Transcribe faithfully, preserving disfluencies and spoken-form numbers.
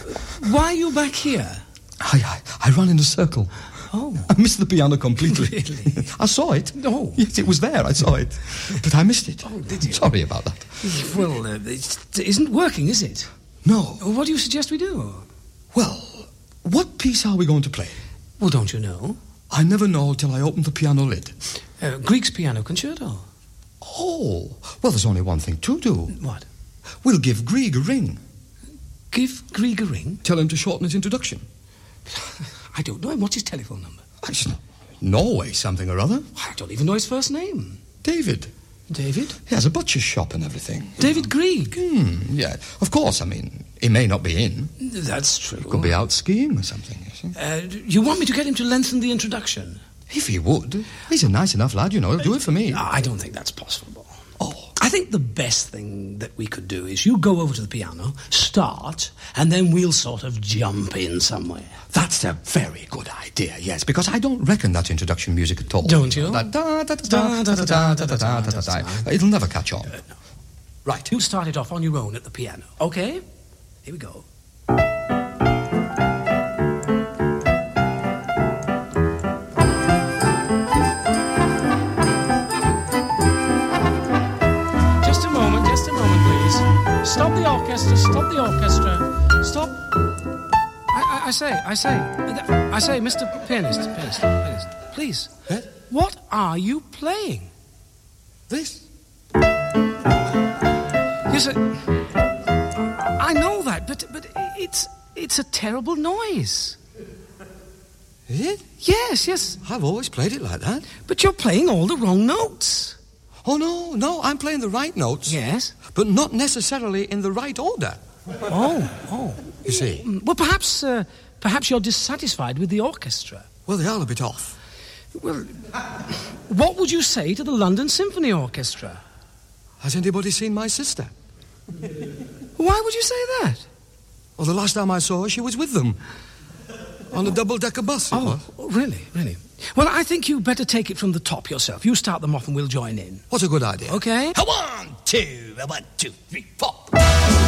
Why are you back here? I, I, I ran in a circle. Oh. I missed the piano completely. Really? I saw it. No. Yes, it was there. I saw it. But I missed it. Oh, did you? Sorry about that. Well, uh, it isn't working, is it? No. What do you suggest we do? Well, what piece are we going to play? Well, don't you know? I never know till I open the piano lid. Uh, Grieg's Piano Concerto. Oh, well, there's only one thing to do. What? We'll give Grieg a ring. Give Grieg a ring? Tell him to shorten his introduction. I don't know him. What's his telephone number? It's Norway something or other. I don't even know his first name. David. David? He has a butcher's shop and everything. David Grieg? Hmm, yeah. Of course, I mean, he may not be in. That's true. He could be out skiing or something, you see. Uh, you want me to get him to lengthen the introduction? If he would. He's a nice enough lad, you know. He'll do it for me. I don't think that's possible. Oh. I think the best thing that we could do is you go over to the piano, start, and then we'll sort of jump in somewhere. That's a very good idea, yes, because I don't reckon that introduction music at all. Don't you? Da, da, da, da, da, da, da, da, da, da. It'll never catch on. Uh, no. Right. You start it off on your own at the piano, okay? Here we go. Just a moment, just a moment, please. Stop the orchestra, stop the orchestra. Stop. I, I, I say, I say, I say, Mister Pianist, pianist, pianist, please. Eh? What are you playing? This? Yes, I, I know that, but but it's it's a terrible noise. Is it? Yes, yes, I've always played it like that. but you're playing all the wrong notes. Oh, no, no, I'm playing the right notes. Yes. But not necessarily in the right order. Oh, oh. You see? Well, perhaps uh, perhaps you're dissatisfied with the orchestra. Well, they are a bit off. Well, what would you say to the London Symphony Orchestra? Has anybody seen my sister? Why would you say that? Well, the last time I saw her, she was with them. On a double-decker bus, it Oh, was. really, really? Well, I think you better take it from the top yourself. You start them off and we'll join in. What's a good idea? Okay? A one, two, a one, two, three, four.